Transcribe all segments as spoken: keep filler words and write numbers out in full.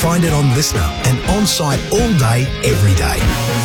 Find it on Listener and on-site all day, every day.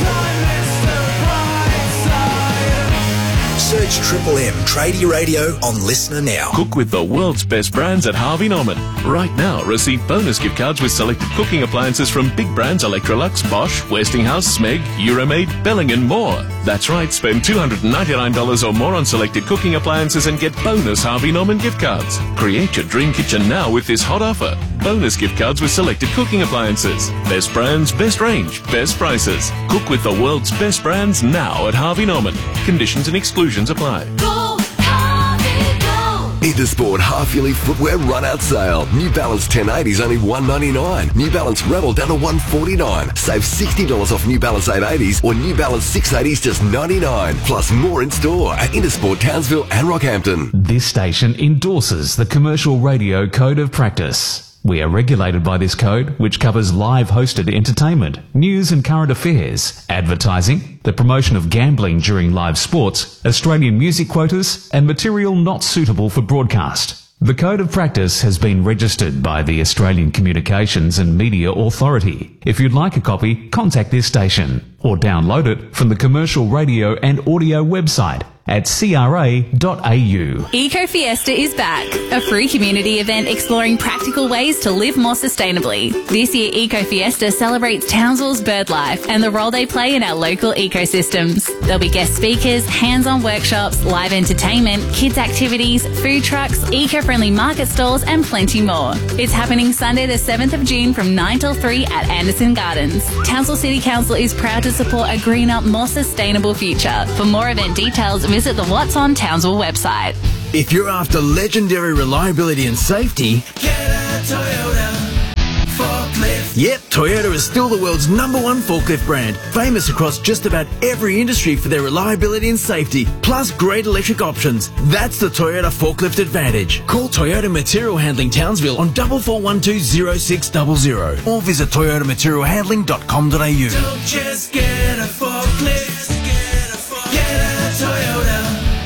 Search Triple M Tradie Radio on Listener now. Cook with the world's best brands at Harvey Norman. Right now, receive bonus gift cards with selected cooking appliances from big brands Electrolux, Bosch, Westinghouse, Smeg, Euromaid, Belling and more. That's right, spend two hundred ninety-nine dollars or more on selected cooking appliances and get bonus Harvey Norman gift cards. Create your dream kitchen now with this hot offer. Bonus gift cards with selected cooking appliances. Best brands, best range, best prices. Cook with the world's best brands now at Harvey Norman. Conditions and exclusions apply. Go, Harvey, go! Intersport half-yearly footwear run-out sale. New Balance ten eighties only one ninety-nine. New Balance Rebel down to one forty-nine. Save sixty dollars off New Balance eight eighties or New Balance six eighties just ninety-nine. Plus more in store at Intersport Townsville and Rockhampton. This station endorses the Commercial Radio Code of Practice. We are regulated by this code, which covers live hosted entertainment, news and current affairs, advertising, the promotion of gambling during live sports, Australian music quotas, and material not suitable for broadcast. The Code of Practice has been registered by the Australian Communications and Media Authority. If you'd like a copy, contact this station or download it from the Commercial Radio and Audio website at c r a dot a u. Eco Fiesta is back, a free community event exploring practical ways to live more sustainably. This year, Eco Fiesta celebrates Townsville's bird life and the role they play in our local ecosystems. There'll be guest speakers, hands-on workshops, live entertainment, kids activities, food trucks, eco-friendly market stalls and plenty more. It's happening Sunday the seventh of June from nine till three at Anderson Gardens. Townsville City Council is proud to support a greener, more sustainable future. For more event details, visit the What's on Townsville website. If you're after legendary reliability and safety, get a Toyota forklift. Yep, Toyota is still the world's number one forklift brand, famous across just about every industry for their reliability and safety, plus great electric options. That's the Toyota Forklift Advantage. Call Toyota Material Handling Townsville on four four one two zero six zero zero or visit toyota material handling dot com dot a u. Don't just get a forklift, get a forklift. Get a Toyota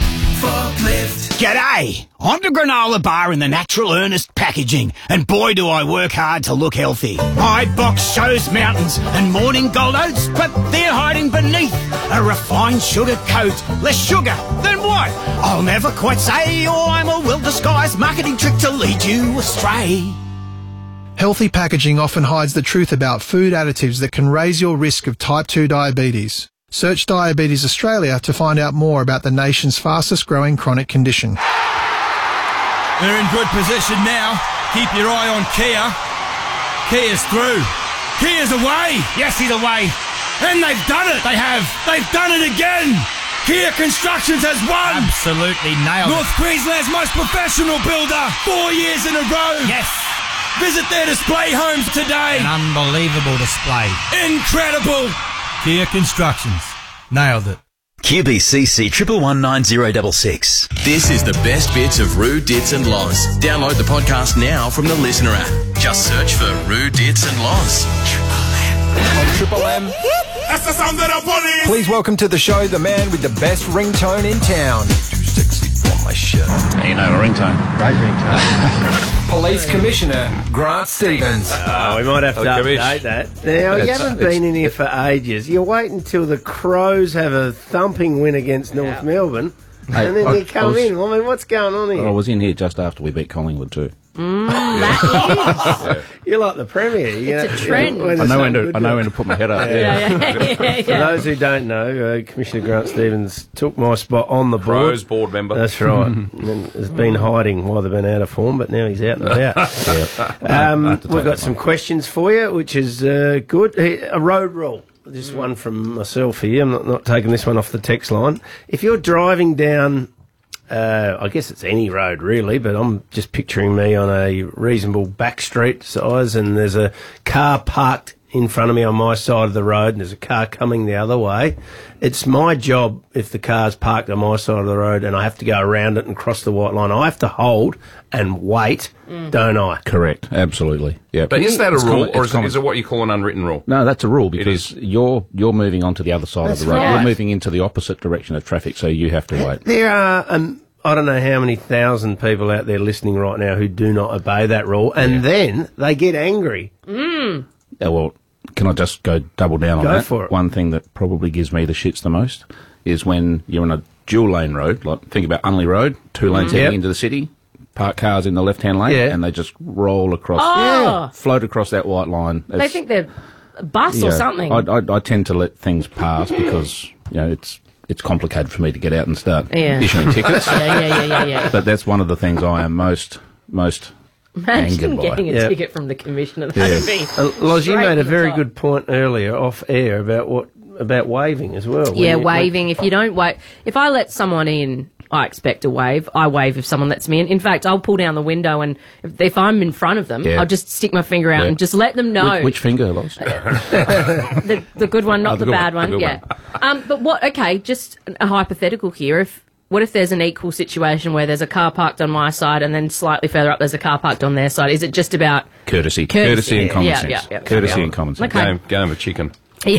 forklift. G'day! I'm the granola bar in the Natural Earnest packaging, and boy do I work hard to look healthy. My box shows mountains and morning gold oats, but they're hiding beneath a refined sugar coat. Less sugar, then what? I'll never quite say, or I'm a well-disguised marketing trick to lead you astray. Healthy packaging often hides the truth about food additives that can raise your risk of type two diabetes. Search Diabetes Australia to find out more about the nation's fastest growing chronic condition. They're in good position now. Keep your eye on Kia. Kia's through. Kia's away. Yes, he's away. And they've done it. They have. They've done it again. Kia Constructions has won. Absolutely nailed North it. Queensland's most professional builder. Four years in a row. Yes. Visit their display homes today. An unbelievable display. Incredible. Kia Constructions. Nailed it. Q B C C one one nine zero six six. This is the best bits of Roo, Dits and Loz. Download the podcast now from the Listener app. Just search for Roo, Dits and Loz. On Triple M. That's the sound that I want. Please welcome to the show the man with the best ringtone in town. Too sexy for my shirt. You know a ringtone. Great ringtone. Police Commissioner Grant Stevens. Oh, we might have to Oh, update that. Now, you haven't been in here for ages. You wait until the Crows have a thumping win against North Melbourne, Hey, and then I- you come I was- in. I mean, what's going on here? I was in here just after we beat Collingwood too. Mm, that is. You're like the Premier. You It's know, a trend. when I there's know when something to good I know going- when to put my head up. Yeah. Yeah. Yeah, yeah, yeah, For yeah. those who don't know, uh, Commissioner Grant Stevens took my spot on the board. Crows board member. That's right. And has been hiding while they've been out of form, but now he's out and about. um, have to we've take got that some one. questions for you, which is uh, good. Hey, a road rule. This one from myself here. I'm not, not taking this one off the text line. If you're driving down... Uh, I guess it's any road really, but I'm just picturing me on a reasonable back street size, and there's a car parked in front of me on my side of the road, and there's a car coming the other way. It's my job, if the car's parked on my side of the road and I have to go around it and cross the white line, I have to hold and wait, Mm. don't I? Correct. Absolutely. Yeah. But is that a It's rule, common- or it's is it, common. is it what you call an unwritten rule? No, that's a rule because you're you're moving onto the other side That's of the road. right. You're moving into the opposite direction of traffic, so you have to wait. There are, um, I don't know how many thousand people out there listening right now who do not obey that rule, and Yeah. then they get angry. Mm. Yeah, well, can I just go double down on Go that? for it. One thing that probably gives me the shits the most is when you're on a dual lane road, like think about Unley Road, two lanes Mm. heading Yep. into the city, park cars in the left-hand lane, Yeah. and they just roll across, Oh. float across that white line. They It's- think they're a bus or yeah, something. I, I, I tend to let things pass because, you know, it's it's complicated for me to get out and start Yeah. issuing tickets. Yeah, yeah, yeah, yeah, yeah. But that's one of the things I am most most Imagine angered getting by. a Yeah. ticket from the commissioner. Yeah. That'd be Uh, Loz, you straight made to a the very top. good point earlier off air about what about waving as well. When Yeah, you- when- waving. If you don't wave, if I let someone in, I expect a wave. I wave if someone lets me in. In fact, I'll pull down the window, and if, if I'm in front of them, Yeah. I'll just stick my finger out Yeah. and just let them know. Which, which finger, Loz? the, the good one, not Oh, the the, good bad one, one. the good Yeah. Um, but what? Okay, just a hypothetical here. If what if there's an equal situation where there's a car parked on my side, and then slightly further up there's a car parked on their side? Is it just about Courtesy. Courtesy. Courtesy and common Yeah, sense. yeah, yeah. Courtesy Yeah. and common sense. Okay. Game, game of chicken. Yeah.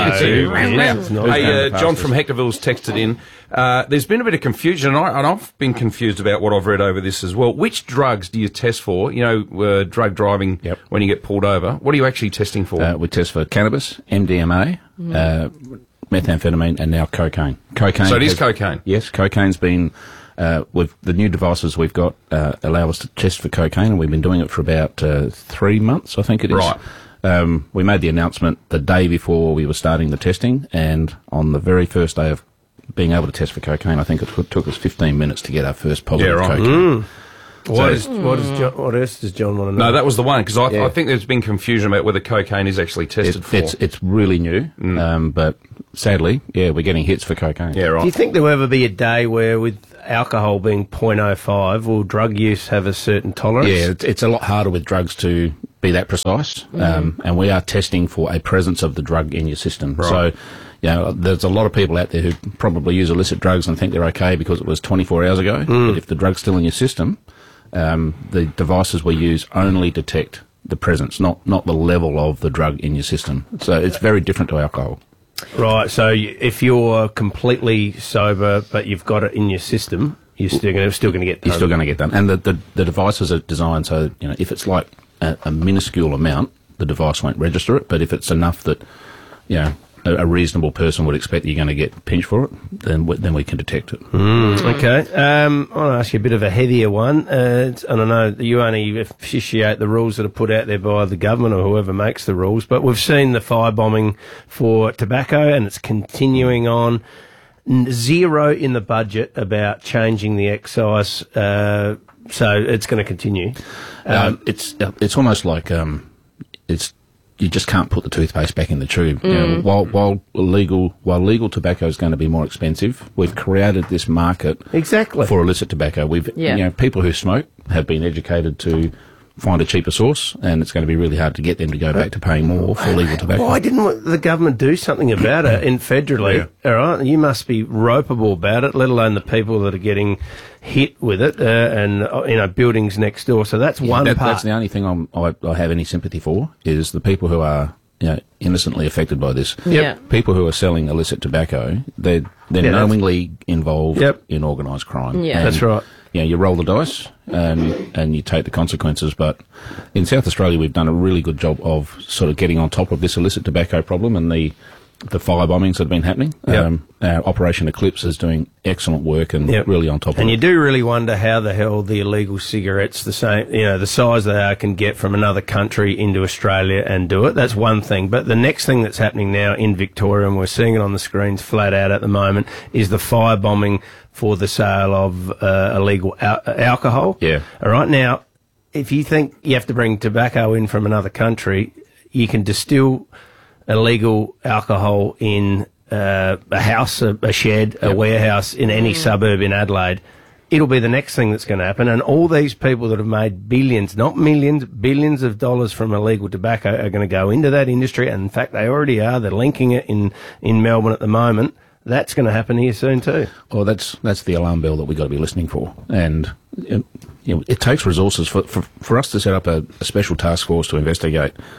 it's not. Hey, uh, John from Hectorville's texted in. Uh, there's been a bit of confusion, and, I, and I've been confused about what I've read over this as well. Which drugs do you test for? You know, uh, drug driving Yep. when you get pulled over. What are you actually testing for? Uh, we test for cannabis, M D M A, uh, methamphetamine, and now cocaine. Cocaine. So it is has- cocaine? Yes, cocaine's been. Uh, with the new devices we've got, uh, allow us to test for cocaine, and we've been doing it for about uh, three months, I think it is. Right. Um, we made the announcement the day before we were starting the testing, and on the very first day of being able to test for cocaine, I think it took- took us fifteen minutes to get our first positive Yeah, right. cocaine. What, is, what, is John, what else does John want to know? No, that was the one, because I, Yeah. I think there's been confusion about whether cocaine is actually tested It, for. it's it's really new, um, but sadly, yeah, we're getting hits for cocaine. Yeah, Do you right. think there will ever be a day where, with alcohol being point oh five, will drug use have a certain tolerance? Yeah, it's, it's a lot harder with drugs to be that precise, um, and we are testing for a presence of the drug in your system. Right. So, you know, there's a lot of people out there who probably use illicit drugs and think they're okay because it was twenty-four hours ago. But if the drug's still in your system, um, the devices we use only detect the presence, not not the level of the drug in your system. So it's very different to alcohol. Right, so y- if you're completely sober but you've got it in your system, you're still going to still going to get You're still going to get done. And the, the, the devices are designed so, you know, if it's like a, a minuscule amount, the device won't register it. But if it's enough that, you know, a, a reasonable person would expect that you're going to get pinched for it, then we, then we can detect it. Mm, okay. Um, I want to ask you a bit of a heavier one. Uh, it's- and I know that you only officiate the rules that are put out there by the government or whoever makes the rules, but we've seen the firebombing for tobacco and it's continuing on. N- Zero in the budget about changing the excise, uh, so it's going to continue. Um, it's it's almost like um, it's you just can't put the toothpaste back in the tube. You know, Mm. while while legal while legal tobacco is going to be more expensive, we've created this market exactly for illicit tobacco. We've Yeah. you know people who smoke have been educated to find a cheaper source, and it's going to be really hard to get them to go back to paying more for legal tobacco. Why didn't the government do something about it in federally? All right, you must be ropeable about it, let alone the people that are getting hit with it, uh, and uh, you know buildings next door. So that's Yeah, one that- part. That's the only thing I'm, I, I have any sympathy for is the people who are you know, innocently affected by this. Yep. People who are selling illicit tobacco, they're, they're Yeah, that's- knowingly involved Yep. in organised crime. Yeah. And, That's right. You know, you roll the dice and, and you take the consequences. But in South Australia, we've done a really good job of sort of getting on top of this illicit tobacco problem and the the fire bombings that have been happening. Yep. Um, our Operation Eclipse is doing excellent work and Yep. really on top of And it. you do really wonder how the hell the illegal cigarettes, the same, you know, the size they are, can get from another country into Australia and do it. That's one thing. But the next thing that's happening now in Victoria, and we're seeing it on the screens flat out at the moment, is the firebombing for the sale of uh, illegal al- alcohol. Yeah. All right. Now, if you think you have to bring tobacco in from another country, you can distill illegal alcohol in uh, a house, a, a shed, a warehouse in any suburb in Adelaide. It'll be the next thing that's going to happen. And all these people that have made billions, not millions, billions of dollars from illegal tobacco are going to go into that industry. And in fact, they already are. They're linking it in, in Melbourne at the moment. That's going to happen here soon too. Well, that's that's the alarm bell that we've got to be listening for, and uh, you know, it takes resources for, for for us to set up a, a special task force to investigate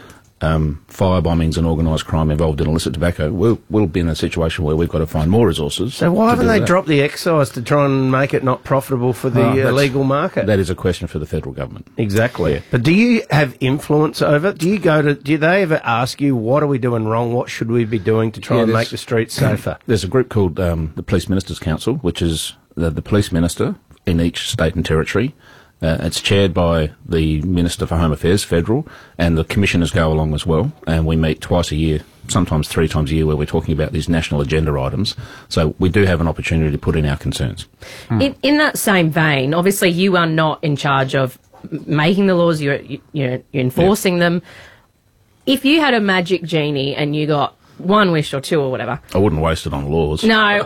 um, fire bombings and organised crime involved in illicit tobacco, we'll, we'll be in a situation where we've got to find more resources. So why to haven't do they that. dropped the excise to try and make it not profitable for the Oh, uh, that's- legal market? That is a question for the federal government. Exactly. Yeah. But do you have influence over it? Do you go to, do they ever ask you, what are we doing wrong? What should we be doing to try Yeah, and there's- make the streets safer? There's a group called um, the Police Ministers' Council, which is the, the police minister in each state and territory. Uh, it's chaired by the Minister for Home Affairs, federal, and the commissioners go along as well. And we meet twice a year, sometimes three times a year, where we're talking about these national agenda items. So we do have an opportunity to put in our concerns. In, in that same vein, obviously you are not in charge of m- making the laws, you're, you- you're, you're enforcing them. If you had a magic genie and you got one wish or two or whatever. I wouldn't waste it on laws. No,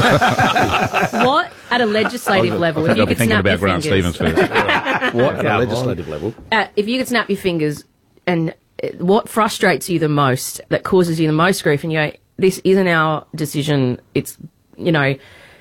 well, what at a legislative I'll- level, I if think you I'll be could thinking snap your about Grant fingers, Stevens first. What at a legislative level? uh, if you could snap your fingers, and uh, what frustrates you the most, that causes you the most grief, and you go, this isn't our decision, it's, you know,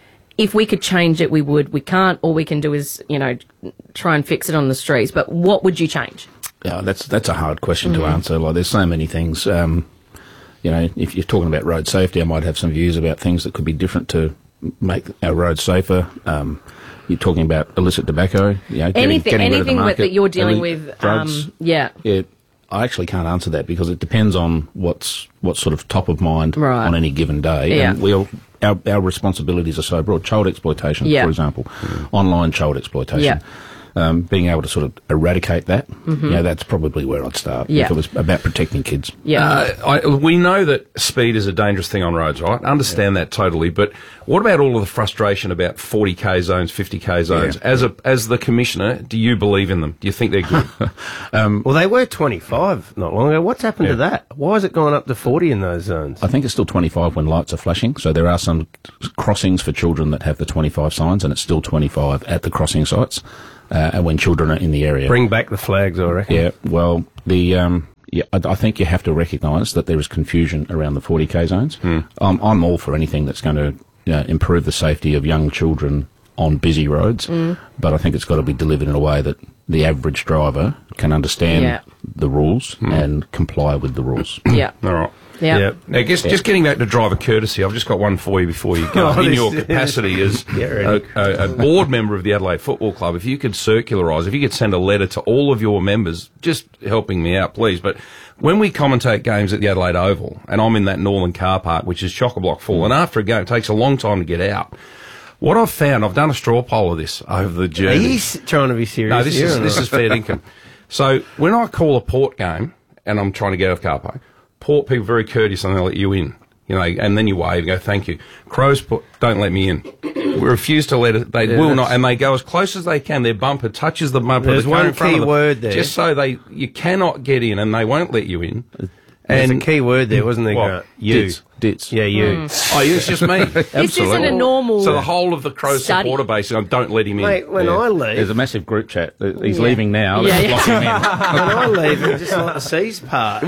if we could change it, we would. We can't. All we can do is, you know, try and fix it on the streets. But what would you change? Yeah, that's that's a hard question to Mhm. answer. Like, there's so many things. Um, you know, if you're talking about road safety, I might have some views about things that could be different to make our roads safer. Um, you're talking about illicit tobacco. You know, getting, anything, getting rid of the anything with, market. that you're dealing Illi- with, drugs. um, yeah. Yeah, I actually can't answer that because it depends on what's what's sort of top of mind Right. on any given day. Yeah. And we all, our, our responsibilities are so broad. Child exploitation, Yeah. for example, online child exploitation. Yeah. Um, being able to sort of eradicate that, Mhm. you know, that's probably where I'd start Yeah. if it was about protecting kids. Uh, I, we know that speed is a dangerous thing on roads, right? I understand that totally. But what about all of the frustration about forty K zones, fifty K zones? Yeah. As a as the commissioner, do you believe in them? Do you think they're good? um, well, they were twenty-five not long ago. What's happened to Yeah. that? Why has it gone up to forty in those zones? I think it's still twenty-five when lights are flashing. So there are some crossings for children that have the twenty-five signs, and it's still twenty-five at the crossing sites, uh, and when children are in the area. Bring back the flags, I reckon. Yeah, well, the um, yeah, I, I think you have to recognise that there is confusion around the forty K zones. Mm. Um, I'm all for anything that's going to you know, improve the safety of young children on busy roads, Mm. but I think it's got to be delivered in a way that the average driver can understand Yeah. the rules and comply with the rules. Yeah. All right. Yeah. Now, just, just getting back to driver courtesy, I've just got one for you before you go. Oh, In this- your capacity as Yeah, a, ready. a, a board member of the Adelaide Football Club, if you could circularise, if you could send a letter to all of your members, just helping me out, please. But when we commentate games at the Adelaide Oval, and I'm in that northern car park, which is chock-a-block full, and after a game, it takes a long time to get out. What I've found, I've done a straw poll of this over the Are journey. you s- trying to be serious? No, this here is or this not? is fair income. So when I call a Port game and I'm trying to get out of car park, Port people are very courteous and they let you in, you know, and then you wave and go thank you. Crows put, don't let me in. We refuse to let it. They Yeah, will that's- not, and they go as close as they can. Their bumper touches the bumper. There's of the car one in front key of them, word there. just so they you cannot get in, and they won't let you in. There's And a key word there, wasn't there, What? Grant? You. Dits. Dits. Yeah, you. Mm. Oh, it's just me. This Absolutely. isn't a normal So the whole of the Crows study. supporter base, you know, don't let him in. Mate, when Yeah. I leave, There's a massive group chat. He's Yeah. leaving now. Yeah, Let's yeah. lock him in. when I leave, it's just like the C's part.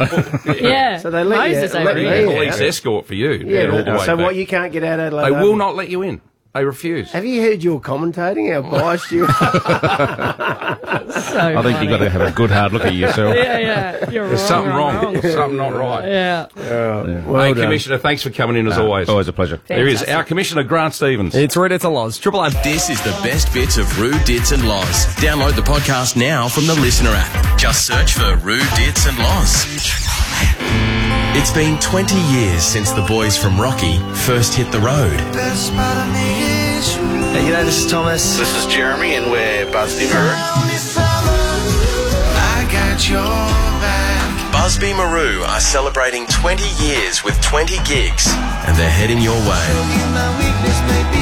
Yeah. So they let Moses you, over let here. me Police out. escort for you. Yeah, Yeah, all the way so back. what, you can't get out of Adelaide They will Oval? not let you in. They refuse. Have you heard your commentating, how biased you So I think you've got to have a good hard look at yourself. Yeah, yeah. You're There's wrong, something wrong, wrong. wrong. Something not right. Yeah. Well hey, done. Commissioner, thanks for coming in as Uh, always. Always a pleasure. There is our Commissioner, Grant Stevens. It's Red, it's a Loz. Triple M. This is the best bits of Roo, Dits and Loz. Download the podcast now from the Listener app. Just search for Roo, Dits and Loz. It's been twenty years since the boys from Rocky first hit the road. Hey, you know, this is Thomas. This is Jeremy, and we're Busby Maroon. I got your back. Busby Maru are celebrating twenty years with twenty gigs, and they're heading your way.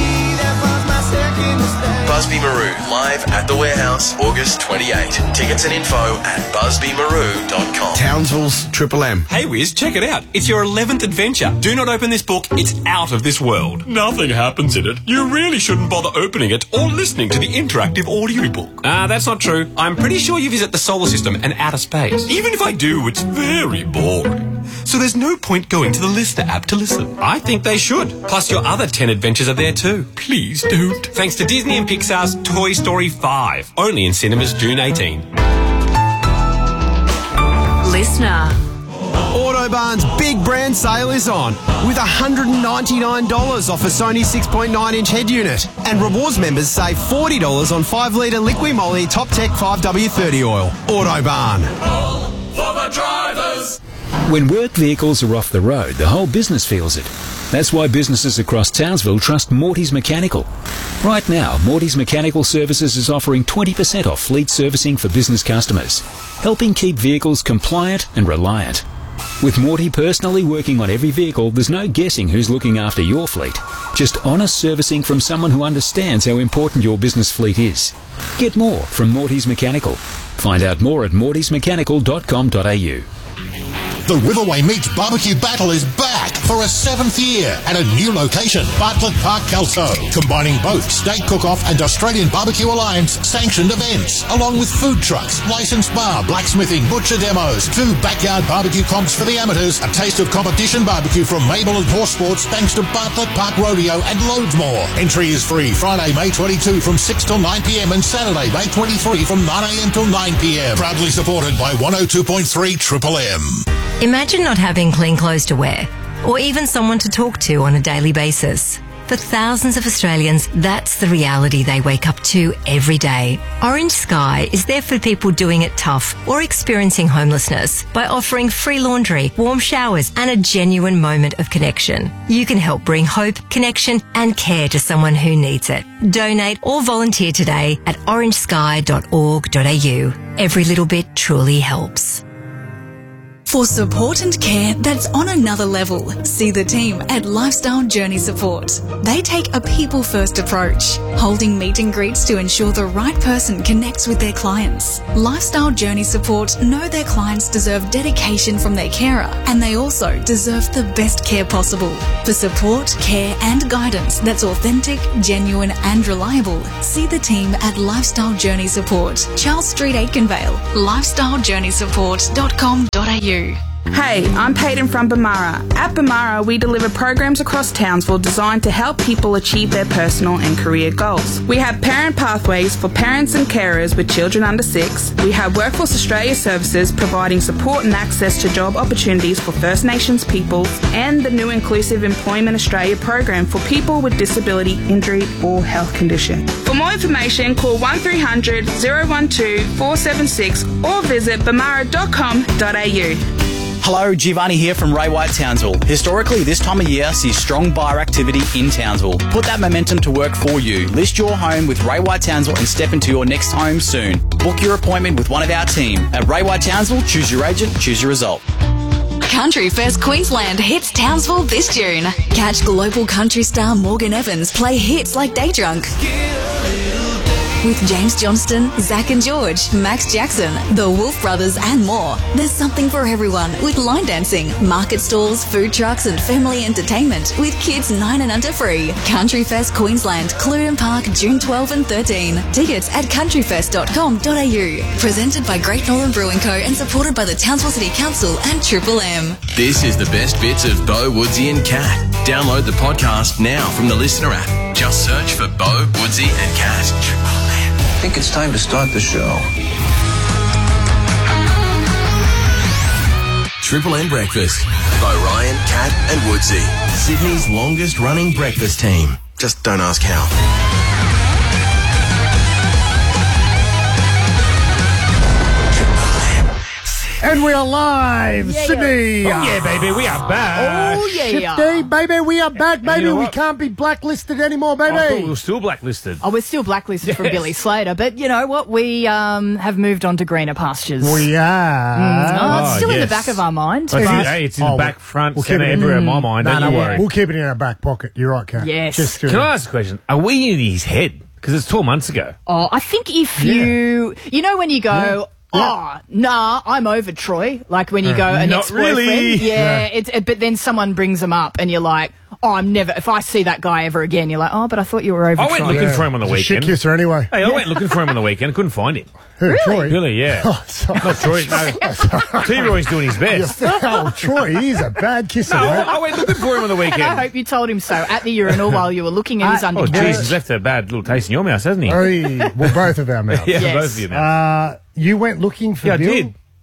Busby Maru, live at the Warehouse, August twenty-eighth. Tickets and info at busby maru dot com. Townsville's Triple M. Hey Wiz, check it out. It's your eleventh adventure. Do not open this book. It's out of this world. Nothing happens in it. You really shouldn't bother opening it or listening to the interactive audiobook. Ah, that's not true. I'm pretty sure you visit the solar system and outer space. Even if I do, it's very boring. So there's no point going to the Listener app to listen. I think they should. Plus your other ten adventures are there too. Please don't. Thanks to Disney and Pixar's Toy Story five. Only in cinemas June eighteenth. listener. Autobarn's big brand sale is on with one hundred ninety-nine dollars off a Sony six point nine inch head unit. And rewards members save forty dollars on five litre Liqui Moly Top Tech five W thirty oil. Autobarn. For the drivers. When work vehicles are off the road, the whole business feels it. That's why businesses across Townsville trust Morty's Mechanical. Right now, Morty's Mechanical Services is offering twenty percent off fleet servicing for business customers, helping keep vehicles compliant and reliant. With Morty personally working on every vehicle, there's no guessing who's looking after your fleet. Just honest servicing from someone who understands how important your business fleet is. Get more from Morty's Mechanical. Find out more at mortys mechanical dot com dot a u. The Riverway Meats Barbecue Battle is back for a seventh year at a new location, Bartlett Park, Kelso, combining both State Cook-Off and Australian Barbecue Alliance sanctioned events, along with food trucks, licensed bar, blacksmithing, butcher demos, two backyard barbecue comps for the amateurs, a taste of competition barbecue from Mabel and Horse Sports thanks to Bartlett Park Rodeo and loads more. Entry is free Friday, May twenty-second from six till nine p m and Saturday, May twenty-third from nine a m till nine p m. Proudly supported by one oh two point three Triple M. Imagine not having clean clothes to wear, or even someone to talk to on a daily basis. For thousands of Australians, that's the reality they wake up to every day. Orange Sky is there for people doing it tough or experiencing homelessness by offering free laundry, warm showers, and a genuine moment of connection. You can help bring hope, connection, and care to someone who needs it. Donate or volunteer today at orange sky dot org dot a u. Every little bit truly helps. For support and care that's on another level, see the team at Lifestyle Journey Support. They take a people-first approach, holding meet and greets to ensure the right person connects with their clients. Lifestyle Journey Support know their clients deserve dedication from their carer, and they also deserve the best care possible. For support, care and guidance that's authentic, genuine and reliable, see the team at Lifestyle Journey Support, Charles Street, Aikenvale, lifestyle journey support dot com dot a u. Hey, I'm Peyton from Bamara. At Bamara, we deliver programs across Townsville designed to help people achieve their personal and career goals. We have parent pathways for parents and carers with children under six. We have Workforce Australia services providing support and access to job opportunities for First Nations people, and the new Inclusive Employment Australia program for people with disability, injury or health condition. For more information, call one three hundred, oh one two, four seven six or visit bamara dot com dot a u. Hello, Giovanni here from Ray White Townsville. Historically, this time of year sees strong buyer activity in Townsville. Put that momentum to work for you. List your home with Ray White Townsville and step into your next home soon. Book your appointment with one of our team. At Ray White Townsville, choose your agent, choose your result. Country First Queensland hits Townsville this June. Catch global country star Morgan Evans play hits like Day Drunk with James Johnston, Zach and George, Max Jackson, the Wolf Brothers and more. There's something for everyone with line dancing, market stalls, food trucks and family entertainment with kids nine and under free. Country Fest Queensland, Cluden Park, June twelfth and thirteen. Tickets at country fest dot com dot a u. Presented by Great Northern Brewing Co and supported by the Townsville City Council and Triple M. This is the best bits of Bo, Woodsy and Cat. Download the podcast now from the Listener app. Just search for Bo, Woodsy and Cat. I think it's time to start the show. Triple M Breakfast. Bo Ryan, Cat and Woodsy. Sydney's longest running breakfast team. Just don't ask how. And we are live, Yeah, Sydney. yeah. Oh, yeah, baby, we are back. Oh, yeah, Sydney, baby, we are back, And baby. you know We what? can't be blacklisted anymore, baby. I thought we were still blacklisted. Oh, we're still blacklisted from Yes. Billy Slater, but you know what? We um, have moved on to greener pastures. We are. Mm. Oh, it's Oh, still in the yes. back of our mind. I but- think, hey, it's in Oh, the back, front, we'll keep centre, it in- everywhere in my mind. No, Don't no, you we'll- worry. We'll keep it in our back pocket. You're right, Kat. Yes. Just to, Can I ask a question? Are we in his head? Because it's twelve months ago. Oh, I think if you, you know, when you go, oh, nah, I'm over Troy. Like when you go, an Not ex-boyfriend. really. Yeah, it's, it, but then someone brings them up and you're like, oh, I'm never, if I see that guy ever again, you're like, oh, but I thought you were over I Troy. went looking for him on the He's a weekend. shit kisser anyway. Hey, I went looking for him on the weekend. Couldn't find him. Who, Troy? Really, yeah. Oh, sorry. Not Troy. No. T-Roy's doing his best. Oh, Troy, he's a bad kisser, No, mate. I went looking for him on the And I weekend. hope you told him so at the urinal while you were looking at his Oh, underwear. jeez, he's left a bad little taste in your mouth, hasn't he? Hey, well, both of our mouths. Yeah, Yes. both of you now. Uh, you went looking for Yeah, I Bill? did.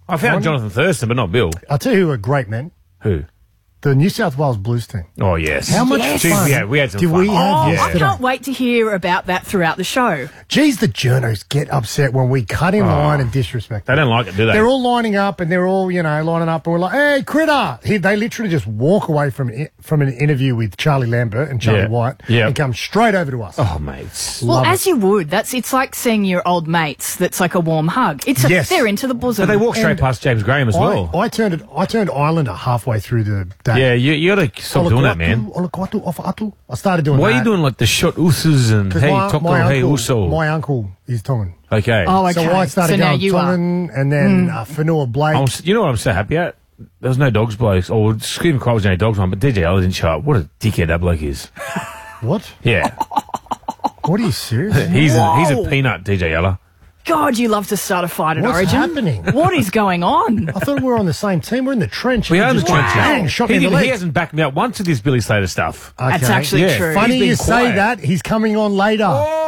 I found One? Jonathan Thurston, but not Bill. I'll tell you who are great men. Who? The New South Wales Blues team. Oh, yes. How much Yes. fun Jeez, we had- we had some did fun. we have Oh, I yesterday? can't wait to hear about that throughout the show. Geez, the journos get upset when we cut in Oh. line and disrespect They them. don't like it, do they? They're all lining up and they're all, you know, lining up and we're like, hey, critter. He, they literally just walk away from i- from an interview with Charlie Lambert and Charlie Yeah. White Yeah. and come straight over to us. Oh, mates. Well, Love as you would. That's it's like seeing your old mates. That's like a warm hug. It's a, Yes. they're into the bosom. But they walk straight And past James Graham as I, well. I turned it, I turned Islander halfway through the day. Yeah, you, you got to stop doing that, man. Olakwatu, Ofa'atu. I started doing Why that. are you doing like the shot usus and 'Cause hey my, toko, my hey uncle, uso? my uncle is Tongan. Okay. Oh, okay. So I started So now going you are. Tongan and then Mm. uh, Whenua Blake. I'm, s- you know what I'm so happy at? There was no dogs bloke. Or Screaming Cry was no dogs one, but D J Ella didn't show up. What a dickhead that bloke is. What? Yeah. What are you serious? he's a, he's a Whoa. peanut, D J Ella. God, you love to start a fight at What's Origin. happening? What is going on? I thought we were on the same team. We're in the trench. We and are in you the just trenches. bang, shot He, me in the didn't- he leg. hasn't backed me up once with this Billy Slater stuff. That's Okay. actually Yeah. true. Funny He's been you say quiet. that. He's coming on later.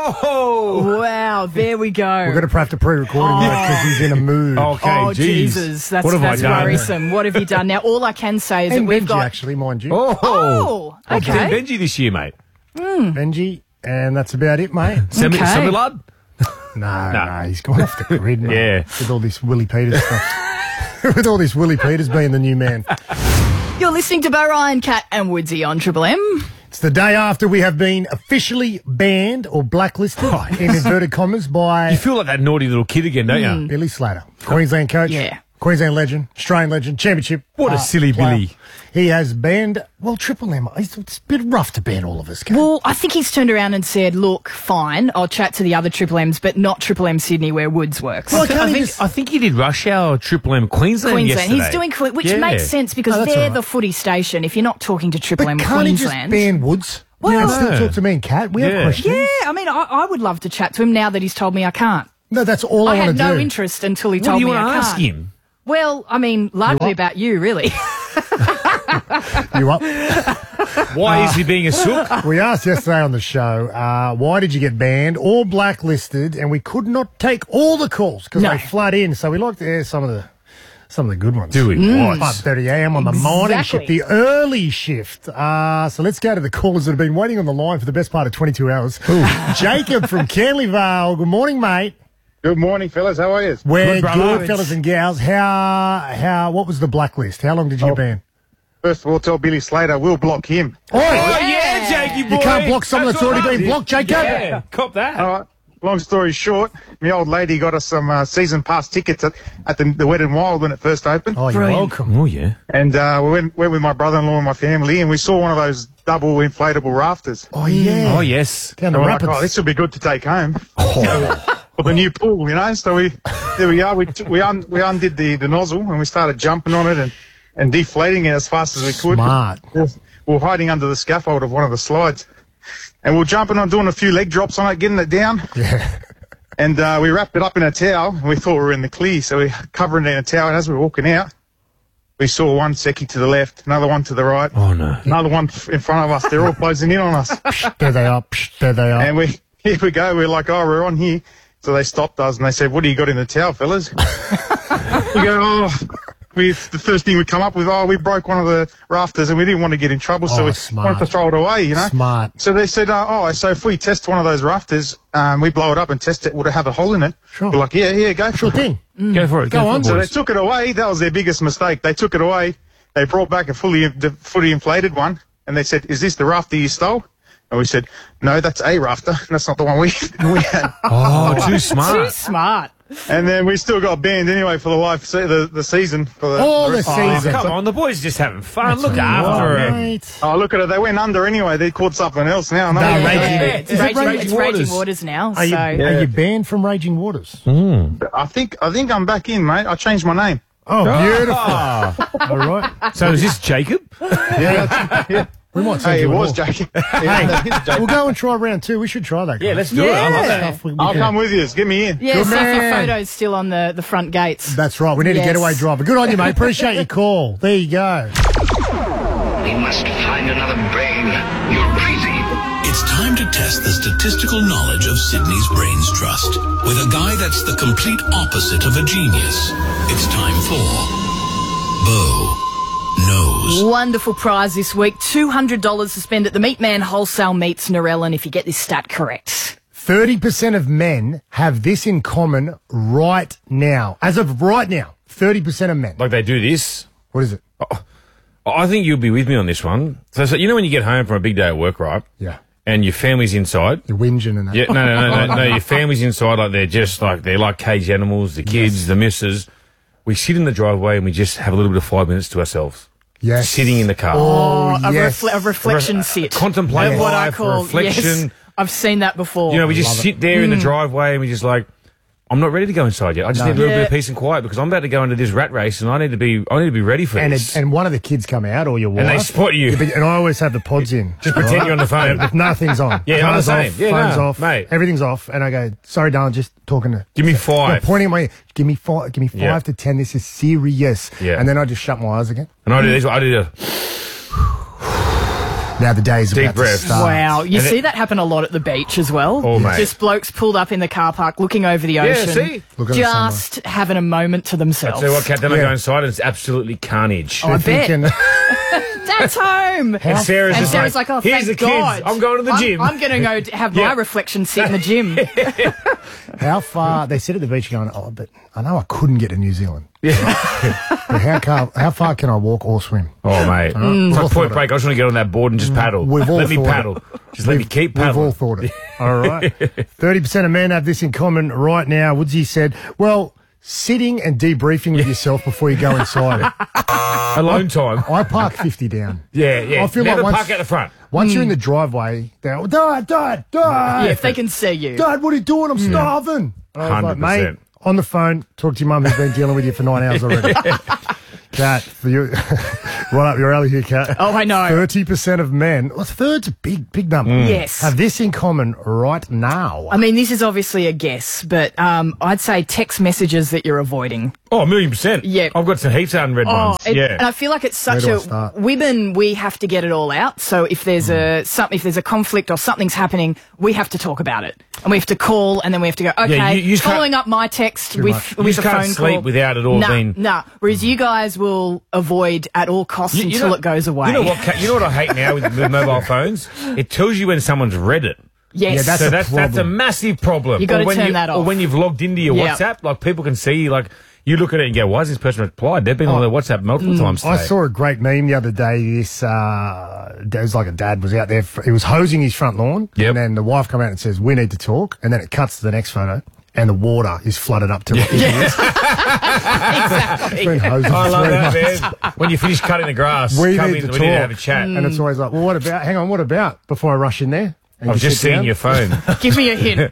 Oh! Wow, there we go. We're going to have to pre-record him because he's in a mood. Okay, oh, geez. Jesus. That's, What have that's I done? worrisome. What have you done? Now, all I can say is And that we've Benji, got. actually, mind you. Oh! Oh, I've been okay. Benji this year, mate. Benji, and that's about it, mate. Semi, Okay. semi lad? No, No. no, he's gone off the grid, mate. Yeah. With all this Willie Peters stuff. With all this Willie Peters being the new man. You're listening to Bo Ryan, Cat and Woodsy on Triple M. It's the day after we have been officially banned or blacklisted, Oh, yes. in inverted commas, by You feel like that naughty little kid again, don't you? Billy Slater, Queensland coach. Yeah. Queensland legend, Australian legend, championship. What a uh, silly player. Billy. He has banned, well, Triple M. It's, it's a bit rough to ban all of us, Kat. Well, I think he's turned around and said, look, fine, I'll chat to the other Triple M's, but not Triple M Sydney where Woods works. Well, I, can't I he think, just- I think he did rush hour Triple M Queensland, Queensland. yesterday. He's doing, Que- which Yeah. makes sense because Oh, that's they're all right. the footy station. If you're not talking to Triple But M can't he just Queensland. ban Woods? Well- you know, still No. talk to me and Kat. We have Yeah. questions. yeah, I mean, I, I would love to chat to him now that he's told me I can't. No, that's all I, I want had to no do. interest until he What told do you me want I to ask can't. him? Well, I mean, largely what? about you, really. You up? Why is he being a sook? We asked yesterday on the show, uh, why did you get banned or blacklisted? And we could not take all the calls because No. they flood in. So we like to air some of the some of the good ones. Do we? Mm. five thirty a m on the morning shift, Exactly. the early shift. Uh, so let's go to the callers that have been waiting on the line for the best part of twenty-two hours. Jacob from Canley Vale. Good morning, mate. Good morning, fellas. How are you? We're Good, good, brother. fellas and gals. How, how, what was the blacklist? How long did you Oh. get banned? First of all, tell Billy Slater we'll block him. Oh, Oh, yeah, Jakey boy. You can't block someone that's what already I been did. blocked, Jacob. Yeah, cop that. All right. Long story short, my old lady got us some uh, season pass tickets at, at the, the Wet n Wild when it first opened. Oh, you're Brilliant. welcome. Oh, yeah. And uh, we went, went with my brother-in-law and my family, and we saw one of those double inflatable rafters. Oh, yeah. Oh, yes. Down And the we're like, rapids. oh, this will be good to take home. For the new pool, you know. So we, there we are. We t- we, un- we undid the, the nozzle and we started jumping on it and, and deflating it as fast as we could. Smart. We were hiding under the scaffold of one of the slides, and we were jumping on, doing a few leg drops on it, getting it down. Yeah. And uh, we wrapped it up in a towel, and we thought we were in the clear, so we covering it in a towel. And as we were walking out, we saw one secchi to the left, another one to the right, Oh, no. another one f- in front of us. They're all closing in on us. There they are. Psh, there they are. And we, here we go. We're like, oh, we're on here. So they stopped us and they said, what do you got in the towel, fellas? We go, oh, we, the first thing we come up with, oh, we broke one of the rafters and we didn't want to get in trouble, so Oh, we smart. wanted to throw it away, you know? Smart. So they said, uh, oh, so if we test one of those rafters, um, we blow it up and test it, would it have a hole in it? Sure. We're like, yeah, yeah, go for Sure it. thing. Go for it. Go for on. it, So they boys. took it away. That was their biggest mistake. They took it away. They brought back a fully, the fully inflated one, and they said, is this the rafter you stole? And we said, no, that's a rafter. That's not the one we, we had. Oh, too Too smart. smart. And then we still got banned anyway for the life, se- the, the season. For the, All the rest- Oh, season. come on, the boys just having fun. Look Oh, after him. mate. Oh, look at it. They went under anyway. They caught something else now. No, Nah, Yeah. Raging- Yeah, it's, Is it raging, Raging it's Raging Waters? Waters now. Are you, so. are you banned from Raging Waters? I think I think I'm back in, mate. I changed my name. Oh, beautiful. Ah. All right. So is this Jacob? Yeah, yeah. We might send Hey, it you a was more. Jackie. Hey, we'll go and try round two. We should try that. Yeah, guys. let's do it. I love that. Stuff we- we I'll can- come with you. Get me in. Yeah, Good see if your man. photo's still on the, the front gates. That's right. We need Yes. a getaway driver. Good on you, mate. Appreciate your call. There you go. We must find another brain. You're crazy. It's time to test the statistical knowledge of Sydney's Brains Trust with a guy that's the complete opposite of a genius. It's time for Bo Knows. Wonderful prize this week. two hundred dollars to spend at the Meat Man Wholesale Meats Narellan if you get this stat correct. thirty percent of men have this in common right now. As of right now, thirty percent of men. Like they do this. What is it? Oh, I think you'll be with me on this one. So, so you know when you get home from a big day at work, right? Yeah. And your family's inside. You're whinging and that. Yeah, no, no, no, no, no. Your family's inside, like they're just like they're like caged animals. The kids, Yes. the missus. We sit in the driveway and we just have a little bit of five minutes to ourselves. Yes. Sitting in the car. Oh, a, yes. refle- a reflection Re- sit. Contemplate What I life, call reflection. Yes, I've seen that before. You know, we just Love sit it. there in the Mm. driveway and we just like, I'm not ready to go inside yet. I just No. need a little Yeah. bit of peace and quiet because I'm about to go into this rat race and I need to be, I need to be ready for And, this. it, and one of the kids come out, or your wife. And they spot you. Yeah, but- and I always have the pods in. Just pretend you're on the phone. If nothing's on. Yeah, I'm Car's the same. off, Yeah, phone's no, off, mate. everything's off. And I go, sorry, darling, just talking to... Give me No, five. pointing at my ear. Give me five, give me five Yeah. to ten. This is serious. Yeah. And then I just shut my eyes again. And I do this. I do the. Now the day's Deep about breath. to start. Wow, you And see it- that happen a lot at the beach as well. Oh, mate. Just blokes pulled up in the car park looking over the Yeah, ocean. see? Look at the just having a moment to I themselves. tell you what, Kat, then I Yeah. go inside and it's absolutely carnage. Oh, I They're bet. thinking, Dad's home. And Sarah's And just Sarah's like, like, oh, here's thank the kids. God. I'm going to the gym. I'm, I'm going to go d- have my Yeah. reflection sit in the gym. how far... They sit at the beach going, oh, but I know I couldn't get to New Zealand. But how, car, how far can I walk or swim? Oh, mate. It's We've all like thought point it. break. I just want to get on that board and just paddle. We've all let me thought it. paddle. Just let me keep We've paddling. all thought it. All right. thirty percent of men have this in common right now. Woodsy said, well, sitting and debriefing with yourself before you go inside. Alone time. I park fifty down. Yeah, yeah. I feel Never like once, park out the front. once you're in the driveway, they're like, Dad, Dad, Dad. Yeah, if they can see you. Dad, what are you doing? I'm starving. And I was like, one hundred percent. mate, on the phone, talk to your mum who's been dealing with you for nine hours already. Kat, for you, what up, you're alley here, Kat. Oh, I know. thirty percent of men, well, a third's a big, big number. Yes. Have this in common right now. I mean, this is obviously a guess, but um, I'd say text messages that you're avoiding. Oh, a million percent. Yeah. I've got some heaps of unread Oh, ones. it- Yeah. and I feel like it's such Where do I a start? women. We have to get it all out. So if there's a some, if there's a conflict or something's happening, we have to talk about it, and we have to call, and then we have to go. Okay, you- you just following up my text Too with much. You with just a can't phone sleep call without it all nah, being- Nah, whereas you guys will avoid at all costs You- you until know- it goes away. You know what? Kat, you know what I hate now with, with mobile phones? It tells you when someone's read it. Yes. Yeah, that's so a that's that's a problem. massive problem. You gotta Or when turn you- that Or off. when you've logged into your Yeah. WhatsApp, like people can see, like you look at it and go, "Why has this person replied? They've been on their WhatsApp multiple times today." I saw a great meme the other day. This uh, there was like a dad was out there. f- He was hosing his front lawn, Yep. and then the wife come out and says, "We need to talk." And then it cuts to the next photo, and the water is flooded up to his ears. exactly. Been hosing I for love three that, months. man. When you finish cutting the grass, We come need in, to we talk, need to have a chat. and it's always like, "Well, what about? Hang on, what about?" Before I rush in there, and I was you just sit seeing down. your phone. Give me a hint.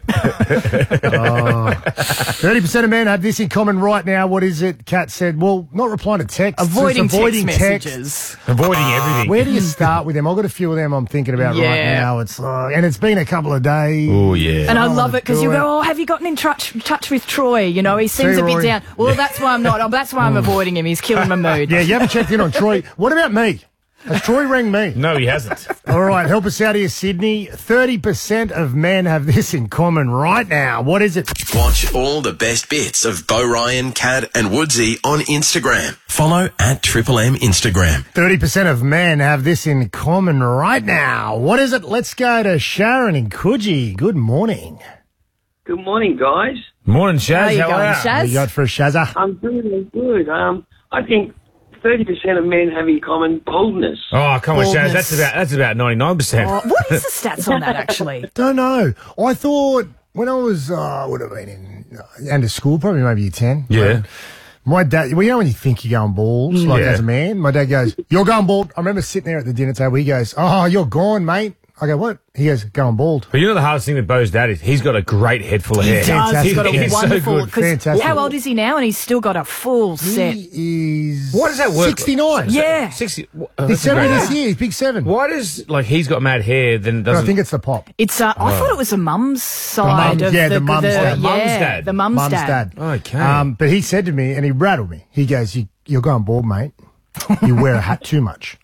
Thirty percent of men have this in common right now. What is it? Kat said, "Well, not replying to texts, Avoiding, just avoiding text text. messages. Avoiding everything. Where do you start with them? I've got a few of them I'm thinking about right Yeah. now. It's uh, and it's been a couple of days. Oh yeah. And I Oh, love it because do you it. go, oh, have you gotten in touch touch with Troy? You know, he seems See, a bit Roy. down. Well, that's why I'm not. Oh, that's why I'm avoiding him. He's killing my mood. Yeah, you haven't checked in on Troy. What about me? Has Troy rang me? No, he hasn't. All right, help us out here, Sydney. thirty percent of men have this in common right now. What is it? Watch all the best bits of Bo Ryan, Cad and Woodsy on Instagram. Follow at Triple M Instagram. thirty percent of men have this in common right now. What is it? Let's go to Sharon in Coogee. Good morning. Good morning, guys. Morning, Shaz. How you How going, are Shaz? What you got for a Shazza? I'm doing good. Um, I think thirty percent of men have in common boldness. Oh, come on, Shaz. Boldness. That's about that's about ninety nine percent. Oh, what is the stats on that, actually? Don't know. I thought when I was, uh, would have been in uh, end of school, probably maybe year ten. Yeah. My dad, well, you know when you think you're going bald, like Yeah. as a man, my dad goes, "You're going bald." I remember sitting there at the dinner table. He goes, "Oh, you're gone, mate." I go, "What?" He goes, "Going bald." But you know the hardest thing with Bo's dad is he's got a great head full of hair. He does. He's got a He's so wonderful. good. 'cause Fantastic. how old is he now? And he's still got a full set. He is. Why does that work? sixty-nine. Yeah. Sixty. Oh, He's that's a seventy great this age. year. He's big seven. Why does like he's got mad hair? Then But I doesn't. think it's the pop. It's. Uh, I Oh. thought it was the mum's side mum- of yeah, the, the mum's dad. Yeah, Mum's dad. The mum's, Mum's dad. dad. Okay. Um, but he said to me, and he rattled me. He goes, you, "You're going bald, mate. You wear a hat too much."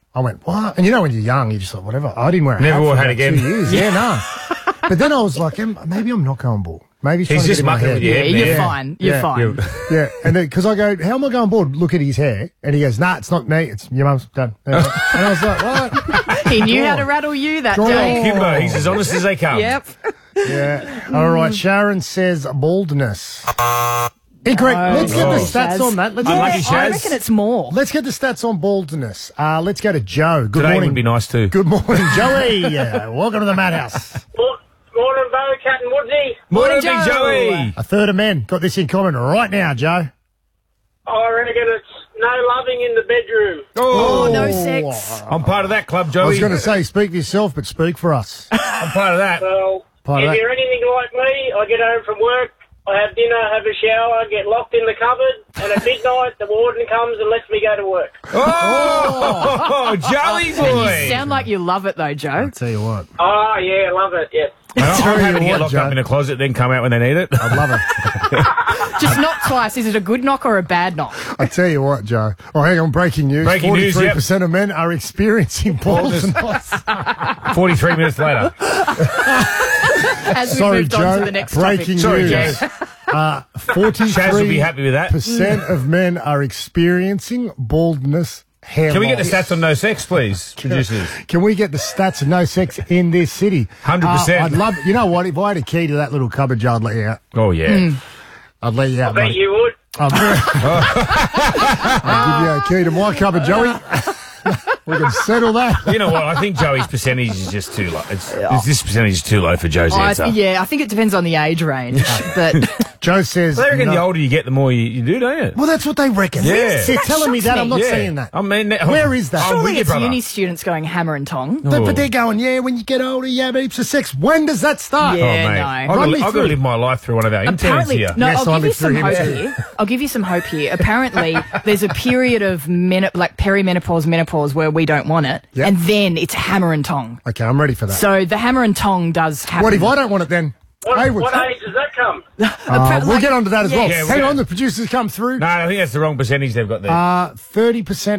I went, what? And you know when you're young, you're just like, whatever. I didn't wear a Never hat wore a for hat about again. two years. Yeah, no. But then I was like, em- maybe I'm not going bald. Maybe he's, He's trying just to get in my mucking head. with your Yeah, head, you're man. fine. You're Yeah. fine. Yeah, and because I go, how am I going bald? Look at his hair, and he goes, nah, it's not me. It's your mum's done. And I was like, what? He knew how God. to rattle you that God. day. Kimbo, he's as honest as they come. Yep. Yeah. All right. Sharon says baldness. Incorrect. Oh, Let's get the God. stats Shaz. on that. Let's Unlucky I Shaz. reckon it's more. Let's get the stats on baldness. Uh, let's go to Joe. Good Today morning. would be nice too. Good morning, Joey. Yeah, welcome to the Madhouse. Morning, Bo, Cat and Woodsy. Morning, Morning, Big Joe. Joey. A third of men got this in common right now, Joe. I reckon it's no loving in the bedroom. Oh, no sex. I'm part of that club, Joey. I was going to say, speak for yourself, but speak for us. I'm part of that. Well, Part of if that. you're anything like me, I get home from work, I have dinner, have a shower, get locked in the cupboard, and at midnight the warden comes and lets me go to work. Oh, Joey And boy. you sound like you love it, though, Joe. I'll tell you what. Oh, yeah, love it, yeah. And I'm Tell you happy to get what, locked Joe. up in a closet, then come out when they need it. I'd love it. Just knock twice. Is it a good knock or a bad knock? I tell you what, Joe. Oh, hang on. Breaking news. Breaking news, forty-three percent of men are experiencing baldness. Forty-three minutes later. As we Sorry, moved on Joe. to the next Breaking topic. Sorry, news. Joe. Uh, Shaz will be happy with that. forty-three percent of men are experiencing baldness. Hair Can we get the loss. stats on no sex, please, producers? Can we get the stats of no sex in this city? one hundred percent. Uh, I'd love. You know what? If I had a key to that little cupboard jar, I'd let you out. Oh, yeah. I'd let you out. I bet mate. you would. I'm very- I'll give you a key to my cupboard, Joey. We can settle that. You know what? I think Joey's percentage is just too low. It's, it's this percentage is too low for Joe's Oh, I, answer. yeah, I think it depends on the age range. But Joe says. They reckon no- the older you get, the more you, you do, don't you? Well, that's what they reckon. Yeah. See, That telling me shocks that, me. I'm not Yeah. saying that. I mean, Where is that? I'm surely with you, it's brother. uni students going hammer and tong. But, Oh. but they're going, yeah, when you get older, you have heaps of sex. When does that start? Yeah, Oh, mate. no. I've Run got, me I've got through. to live my life through one of our interns Apparently, here. no. Yes, I'll I give you lived through some him hope too. here. I'll give you some hope here. Apparently, there's a period of men- like perimenopause, menopause where we don't want it, Yep. and then it's hammer and tong. Okay, I'm ready for that. So the hammer and tong does happen. what if I don't want it then? What, Hey, what what's- age does that come? Uh, we'll get onto that as well. Yes. Hang on, the producers come through. No, I think that's the wrong percentage they've got there. Uh, thirty percent